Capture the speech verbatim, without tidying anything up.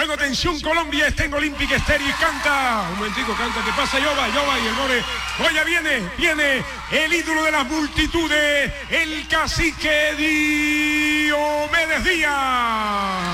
Bueno, atención Colombia, está en Olympic Stereo y canta. Un momentico, canta, ¿qué pasa? Yoba, Yoba y el More. Oye, viene, viene el ídolo de las multitudes, el cacique Diomedes Díaz.